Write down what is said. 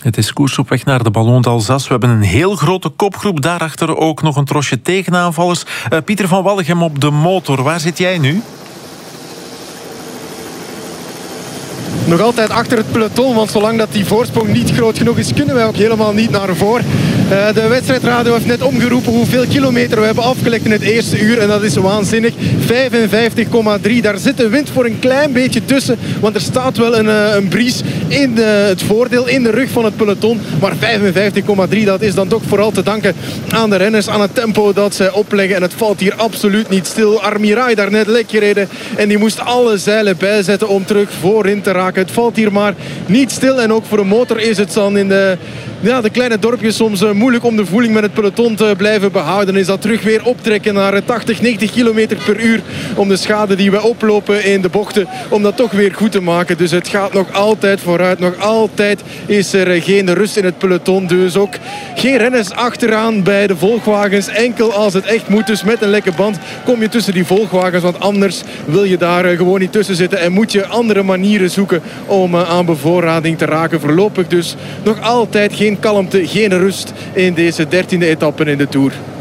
Het is koers op weg naar de Ballon d'Alsace. We hebben een heel grote kopgroep. Daarachter ook nog een trosje tegenaanvallers. Pieter van Wallegem op de motor. Waar zit jij nu? Nog altijd achter het peloton, want zolang dat die voorsprong niet groot genoeg is, kunnen wij ook helemaal niet naar voren. De wedstrijdradio heeft net omgeroepen hoeveel kilometer we hebben afgelegd in het eerste uur. En dat is waanzinnig. 55,3. Daar zit de wind voor een klein beetje tussen. Want er staat wel een bries in het voordeel, in de rug van het peloton. Maar 55,3, dat is dan toch vooral te danken aan de renners, aan het tempo dat zij opleggen. En het valt hier absoluut niet stil. Armirail daar net lek gereden. En die moest alle zeilen bijzetten om terug voorin te raken. Het valt hier maar niet stil. En ook voor een motor is het dan in de kleine dorpjes soms moeilijk om de voeling met het peloton te blijven behouden. Is dat terug weer optrekken naar 80, 90 kilometer per uur om de schade die we oplopen in de bochten, om dat toch weer goed te maken. Dus het gaat nog altijd vooruit. Nog altijd is er geen rust in het peloton. Dus ook geen renners achteraan bij de volgwagens. Enkel als het echt moet. Dus met een lekke band kom je tussen die volgwagens. Want anders wil je daar gewoon niet tussen zitten. En moet je andere manieren zoeken om aan bevoorrading te raken. Voorlopig dus nog altijd geen kalmte, geen rust in deze 13e etappe in de Tour.